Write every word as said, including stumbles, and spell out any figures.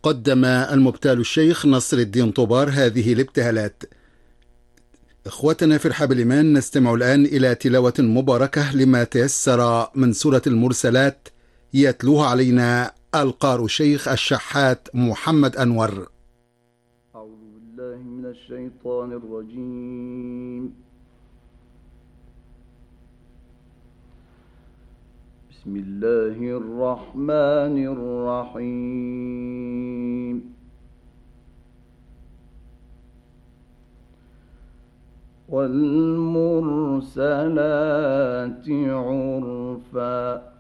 قدم المبتال الشيخ نصر الدين طوبار هذه الابتهالات. إخوتنا في رحاب الإيمان، نستمع الآن إلى تلاوة مباركة لما تيسر من سورة المرسلات، يتلوها علينا القارئ الشيخ الشحات محمد أنور. أعوذ بالله من الشيطان الرجيم. بسم الله الرحمن الرحيم. والمرسلات عرفا